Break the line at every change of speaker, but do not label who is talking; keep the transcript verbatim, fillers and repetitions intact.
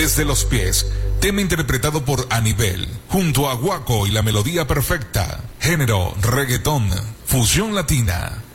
Desde los pies, tema interpretado por Anibel, junto a Guaco y la melodía perfecta. Género, reggaetón, fusión latina.